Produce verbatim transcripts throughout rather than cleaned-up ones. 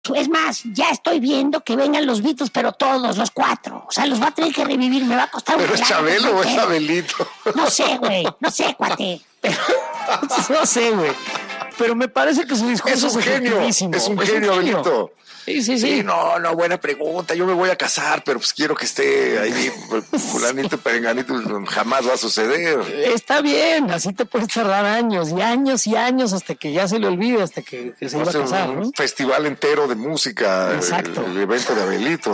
Es más, ya estoy viendo que vengan los Beatles, pero todos, los cuatro. O sea, los va a tener que revivir, me va a costar un ¿Pero es Chabelo o es Abelito? No sé, güey, no sé, cuate. Pero, no sé, güey. Pero me parece que su discurso es un genio. Es un, es un genio, Abelito. Sí, sí, sí, sí. No, no, buena pregunta. Yo me voy a casar, pero pues quiero que esté ahí fulanito, perenganito. Jamás va a suceder. Está bien, así te puedes tardar años y años y años hasta que ya se le olvide, hasta que, que se no iba a casar, un ¿no? Festival entero de música. Exacto. El, el evento de Abelito.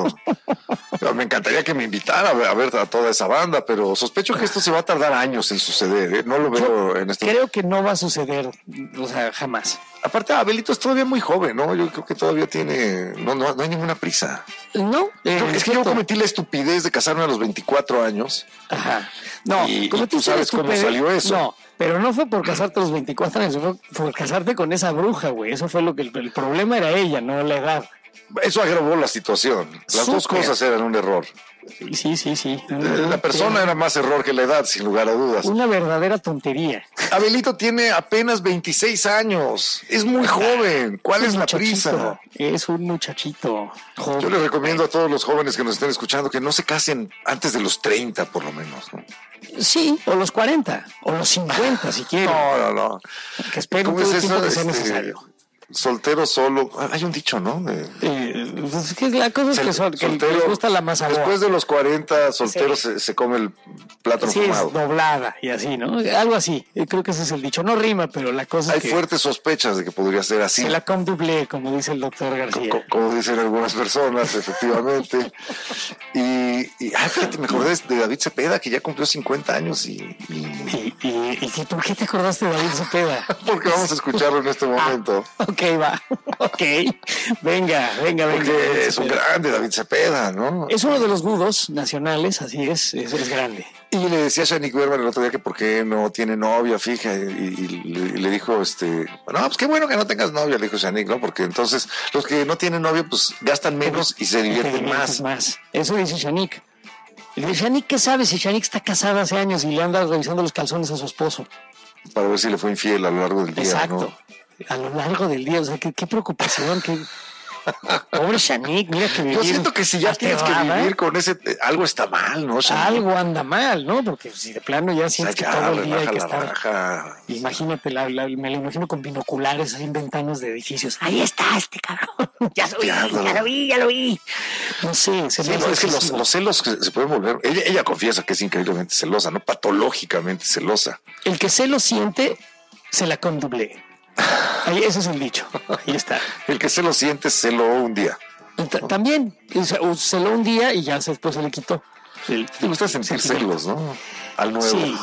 Me encantaría que me invitara a ver a toda esa banda, pero sospecho que esto se va a tardar años en suceder, ¿eh? No lo veo Yo en este creo que no va a suceder, o sea, jamás. Aparte, Abelito es todavía muy joven, ¿no? Yo creo que todavía tiene... No, no, no hay ninguna prisa. No. Eh, es que yo cometí la estupidez de casarme a los veinticuatro años. Ajá. No, y, y tú sabes cómo salió eso. No, pero no fue por casarte a los veinticuatro años, fue por casarte con esa bruja, güey. Eso fue lo que... El, el problema era ella, no la edad. Eso agravó la situación. Las Súper. dos cosas eran un error. Sí, sí, sí. La persona era más error que la edad, sin lugar a dudas. Una verdadera tontería. Abelito tiene apenas veintiséis años. Es muy joven. ¿Cuál es, es la prisa? Es un muchachito joven. Yo les recomiendo a todos los jóvenes que nos estén escuchando que no se casen antes de los treinta, por lo menos, ¿no? Sí, o los cuarenta, o los cincuenta, si quieren. No, no, no. Que esperen todo el tiempo que sea necesario. Soltero solo, hay un dicho, ¿no? De, eh, pues que la cosa es que, son, que soltero, les gusta la masa. Después de los cuarenta, soltero sí. se, se come el plátano sí, fumado. Es doblada y así, ¿no? Algo así. Creo que ese es el dicho. No rima, pero la cosa hay es que... Hay fuertes sospechas de que podría ser así. Se la com doublé, como dice el doctor García. Co como dicen algunas personas, efectivamente. y, y ay, fíjate, me acordé de David Cepeda, que ya cumplió cincuenta años y... ¿Y, y, y, y por qué te acordaste de David Cepeda? Porque vamos a escucharlo en este momento. Ah, ok, va. Ok, venga, venga, venga. Porque es un grande David Cepeda, ¿no? Es uno de los gudos nacionales, así es, es, es grande. Y le decía a Shanique Berman el otro día que por qué no tiene novia, fija, y, y, y, le, y le dijo, este, no, pues qué bueno que no tengas novia, le dijo Shanique, ¿no? Porque entonces los que no tienen novia, pues gastan menos y se divierten más. más. Eso dice Shanique. Y le dice, Shanique, ¿qué sabe si Shanique está casada hace años y le anda revisando los calzones a su esposo? Para ver si le fue infiel a lo largo del día, Exacto. ¿no? A lo largo del día, o sea, qué, qué preocupación, qué... Pobre Shanique, mira que vivir. Yo siento que si ya tienes que vivir con ese, algo está mal, ¿no? Shanique? Algo anda mal, ¿no? Porque si de plano ya sientes o sea, ya, que todo el día hay que estar. Raja. Imagínate, la, la, me lo imagino con binoculares ahí en ventanas de edificios. Ahí está este cabrón. Ya lo vi, ya, ya lo vi, ya lo vi. No sé, se sí, me no, es que los, los celos se pueden volver. Ella, ella confiesa que es increíblemente celosa, no patológicamente celosa. El que se lo siente, se la conduble. Ahí, ese es el dicho. Ahí está. El que se lo siente, se lo un día. T También, se lo un día y ya después se le quitó. El, Te gusta sentir celos, ¿no? Al nuevo. Sí.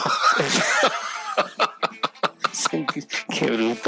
Qué bruto.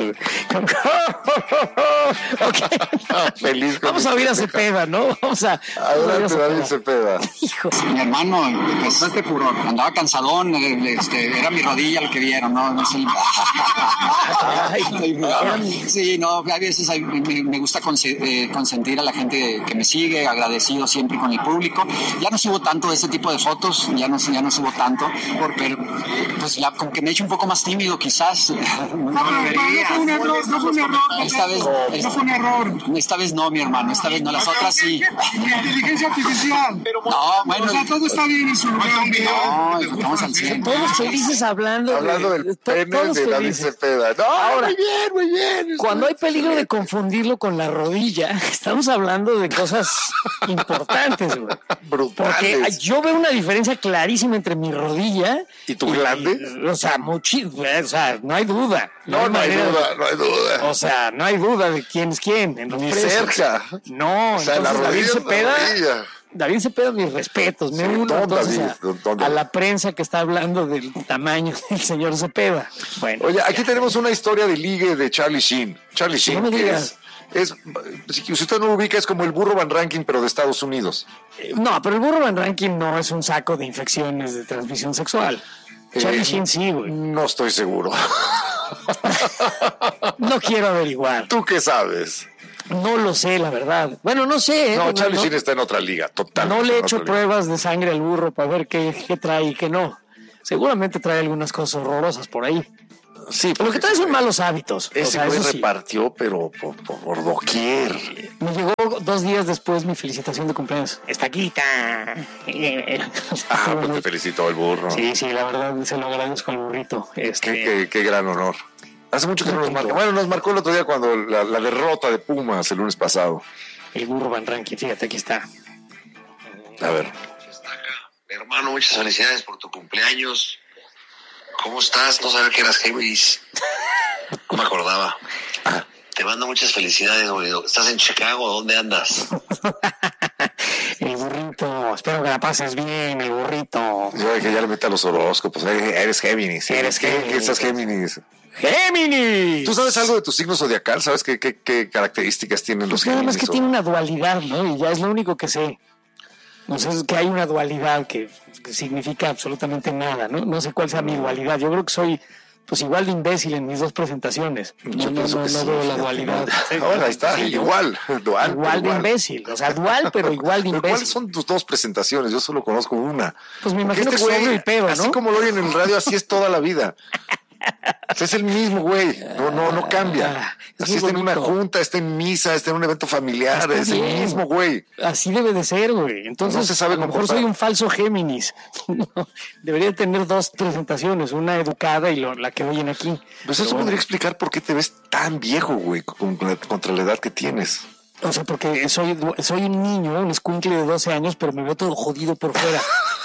Okay. Ah, feliz. Vamos a oír a Cepeda, ¿no? Vamos a. Adelante, David Cepeda. Hijo. Mi hermano, pues, este furor, andaba cansadón, este, era mi rodilla lo que vieron, ¿no? no sé. Ay, sí, no, a veces me, me gusta consentir a la gente que me sigue, agradecido siempre con el público. Ya no subo tanto de ese tipo de fotos, ya no, ya no subo tanto, pero pues ya como que me he hecho un poco más tímido, quizás. No, no, no, no fue un error, no fue un error. Esta vez, no fue un error. Esta vez no, mi hermano, esta vez no, las otras sí. Inteligencia artificial. No, bueno. O sea, todo está bien en su lugar. No, estamos al cien. Todos felices hablando. Hablando de, del pene de David Cepeda. No, ahora, muy bien, muy bien. Cuando hay peligro de confundirlo con la rodilla, estamos hablando de cosas importantes, güey. Brutales. Porque yo veo una diferencia clarísima entre mi rodilla y tu glande. O sea, muchísimo, o sea, no hay duda. No, no, no hay duda, no hay duda. O sea, no hay duda de quién es quién. En Ni cerca. No, o sea, la rodilla, David Cepeda. David Cepeda, mis respetos. Me sí, uno entonces a, a la prensa que está hablando del tamaño del señor Cepeda. Bueno. Oye, aquí tenemos una historia de ligue de Charlie Sheen. Charlie Sheen, no que es, es, si usted no lo ubica, es como el burro Van Rankin, pero de Estados Unidos. Eh, no, pero el burro Van Rankin no es un saco de infecciones de transmisión sexual. Charlie eh, Sheen sí, güey. No estoy seguro. No quiero averiguar. ¿Tú qué sabes? No lo sé, la verdad. Bueno, no sé. No, no, Charlie no, Sheen está en otra liga, total. No le he hecho pruebas de sangre al burro para ver qué, qué trae y qué no. Seguramente trae algunas cosas horrorosas por ahí. Sí, Lo que trae son malos hábitos. Ese o sea, güey eso sí. repartió, pero por, por, por doquier. Me llegó dos días después mi felicitación de cumpleaños. Está aquí, está. Ah, pues te felicitó el burro. Sí, sí, la verdad se lo agradezco al burrito. Este... Qué, qué, qué gran honor. Hace mucho que no nos marca. Bueno, nos marcó el otro día cuando la, la derrota de Pumas el lunes pasado. El burro Van Rankin, fíjate, aquí está. A ver. Hermano, muchas felicidades por tu cumpleaños. ¿Cómo estás? No sabía que eras Géminis. No me acordaba. Te mando muchas felicidades, güey. ¿Estás en Chicago? ¿Dónde andas? El burrito, espero que la pases bien, el burrito. Yo dije, ya le mete a los horóscopos. Eres Géminis. Eres ¿Qué, Géminis. ¿Qué estás Géminis? ¡Géminis! ¿Tú sabes algo de tu signo zodiacal? ¿Sabes qué, qué, qué características tienen los Pues nada Géminis? más que o... tiene una dualidad, ¿no? Y ya es lo único que sé. No sé, es que hay una dualidad que significa absolutamente nada, ¿no? No sé cuál sea mi dualidad. Yo creo que soy, pues, igual de imbécil en mis dos presentaciones. No, Yo no, pienso no, que no sí, veo la fíjate. dualidad. Bueno, ahí está, Sí, igual, dual. Igual de imbécil, o sea, dual, pero igual de ¿Pero imbécil. ¿Cuáles son tus dos presentaciones? Yo solo conozco una. Pues me Porque imagino que sobrio y pedo, ¿no? así como lo oyen en el radio, así es toda la vida. O sea, es el mismo güey, no, no, no cambia. Ah, es Así muy está en una bonito. junta, está en misa, está en un evento familiar, Está es bien. el mismo güey. Así debe de ser, güey. Entonces, No se sabe a lo mejor comportar. soy un falso Géminis. No, debería tener dos presentaciones, una educada y lo- la que oyen aquí. Pues Pero eso bueno, podría explicar por qué te ves tan viejo, güey, con- con- contra la edad que tienes. O sea, porque soy, soy un niño, un escuincle de doce años, pero me veo todo jodido por fuera.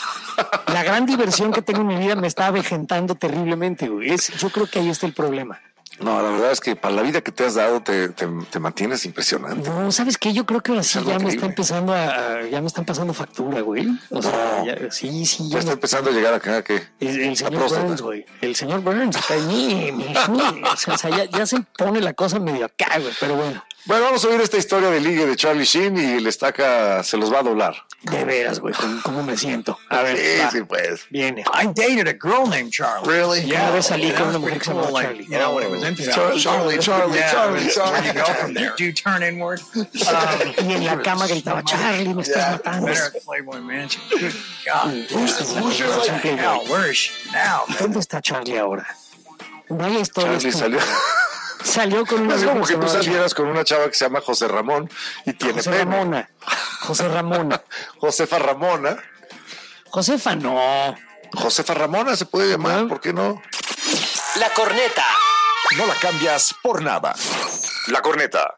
La gran diversión que tengo en mi vida me está avejentando terriblemente, güey. Es, yo creo que ahí está el problema. No, la verdad es que para la vida que te has dado te, te, te mantienes impresionante. No, ¿sabes qué? Yo creo que ahora sí algo ya me está increíble. empezando a, a- ya me están pasando factura, güey. O sea, No. ya- sí, sí, Ya ya está me- empezando a llegar acá que el, el la señor próstata. Burns, güey. El señor Burns está en mí, mi- mi- o sea, ya, ya se pone la cosa medio acá, güey, pero bueno. Bueno, vamos a oír esta historia de ligue de Charlie Sheen y el estaca se los va a doblar. De veras, güey, ¿cómo, cómo me siento? A ver, Sí, va, sí, pues. viene. I dated a girl named Charlie. Really? Ya una vez salí And con that una was mujer que pretty se cool. llamaba Like, Charlie. you know, when it was into that. Charlie, Charlie, Charlie, Yeah, Charlie, where Charlie. you go from there. Do you turn inward? Um, Y en la cama gritaba, Charlie, me estás matando. better at Playboy Mansion. Good God. Who's the loser like Hell, where is she now? man? ¿Dónde está Charlie ahora? Vaya historia. Charlie salió. Salió con una Es como que mujer tú se llamaba salieras con una chava que se llama José Ramón y tiene José pene. Ramona. José Ramona. Josefa Ramona. Josefa, no. Josefa Ramona se puede llamar, ¿por qué no? La corneta. No la cambias por nada. La corneta.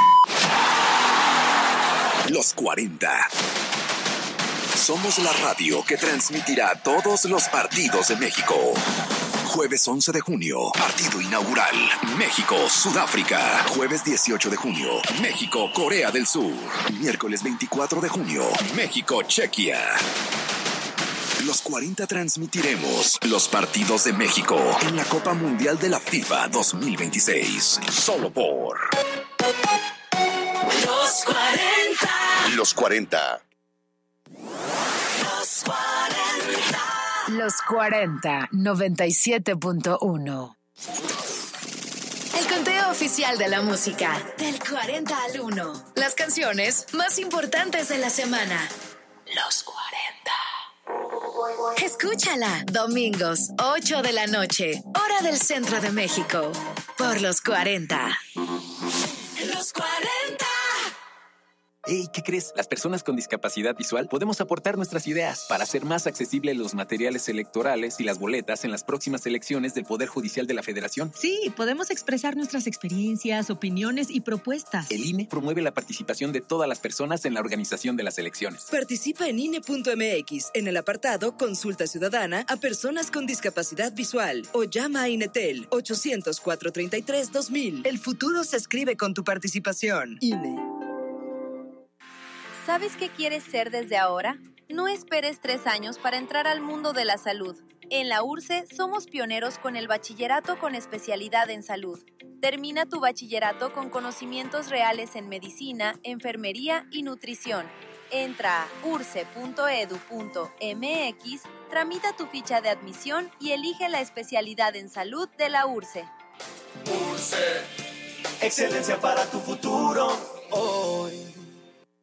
Los cuarenta. Somos la radio que transmitirá todos los partidos de México. Jueves once de junio, partido inaugural. México-Sudáfrica. Jueves dieciocho de junio, México-Corea del Sur. Miércoles veinticuatro de junio, México-Chequia. Los cuarenta transmitiremos los partidos de México en la Copa Mundial de la FIFA dos mil veintiséis. Solo por Los cuarenta. Los cuarenta. Los cuarenta. Los cuarenta, noventa y siete punto uno. El conteo oficial de la música. Del cuarenta al uno. Las canciones más importantes de la semana. Los cuarenta. Escúchala. Domingos, ocho de la noche. Hora del centro de México. Por los cuarenta. Los cuarenta. Hey, ¿qué crees? Las personas con discapacidad visual podemos aportar nuestras ideas para hacer más accesibles los materiales electorales y las boletas en las próximas elecciones del Poder Judicial de la Federación. Sí, podemos expresar nuestras experiencias, opiniones y propuestas. El I N E promueve la participación de todas las personas en la organización de las elecciones. Participa en I N E punto M X en el apartado Consulta Ciudadana a personas con discapacidad visual o llama a INETEL ochocientos, cuatrocientos treinta y tres, dos mil. El futuro se escribe con tu participación. I N E. ¿Sabes qué quieres ser desde ahora? No esperes tres años para entrar al mundo de la salud. En la U R C E somos pioneros con el bachillerato con especialidad en salud. Termina tu bachillerato con conocimientos reales en medicina, enfermería y nutrición. Entra a urce punto edu punto m x, tramita tu ficha de admisión y elige la especialidad en salud de la U R C E. U R C E. Excelencia para tu futuro. Hoy.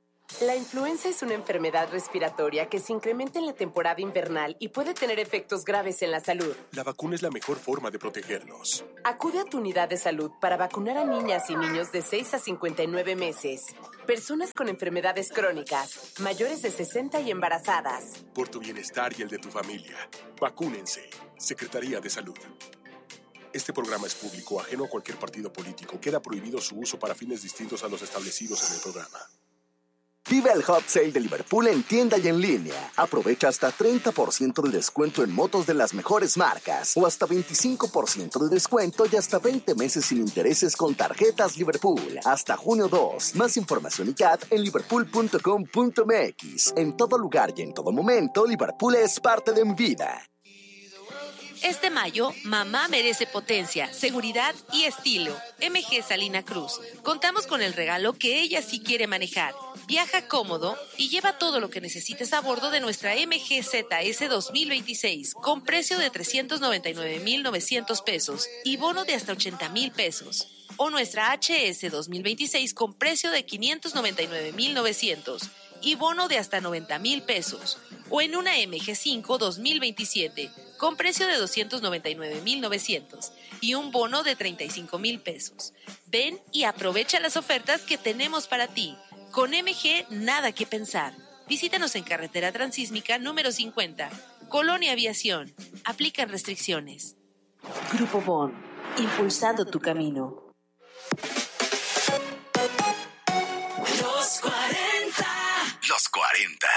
La influenza es una enfermedad respiratoria que se incrementa en la temporada invernal y puede tener efectos graves en la salud. La vacuna es la mejor forma de protegernos. Acude a tu unidad de salud para vacunar a niñas y niños de seis a cincuenta y nueve meses, personas con enfermedades crónicas, mayores de sesenta y embarazadas. Por tu bienestar y el de tu familia, vacúnense. Secretaría de Salud. Este programa es público, ajeno a cualquier partido político. Queda prohibido su uso para fines distintos a los establecidos en el programa. Vive el Hot Sale de Liverpool en tienda y en línea. Aprovecha hasta treinta por ciento de descuento en motos de las mejores marcas o hasta veinticinco por ciento de descuento y hasta veinte meses sin intereses con tarjetas Liverpool. Hasta junio dos. Más información y C A D en liverpool punto com punto m x. En todo lugar y en todo momento, Liverpool es parte de mi vida. Este mayo, mamá merece potencia, seguridad y estilo. M G Salina Cruz. Contamos con el regalo que ella sí quiere manejar. Viaja cómodo y lleva todo lo que necesites a bordo de nuestra M G Z S dos mil veintiséis con precio de trescientos noventa y nueve mil novecientos pesos y bono de hasta ochenta mil pesos. O nuestra H S dos mil veintiséis con precio de quinientos noventa y nueve mil novecientos y bono de hasta noventa mil pesos. O en una M G cinco dos mil veintisiete con precio de doscientos noventa y nueve mil novecientos y un bono de treinta y cinco mil pesos. Ven y aprovecha las ofertas que tenemos para ti. Con M G, nada que pensar. Visítanos en Carretera Transísmica número cincuenta, Colonia Aviación. Aplican restricciones. Grupo Bon, impulsando tu camino. Los cuarenta. Los cuarenta.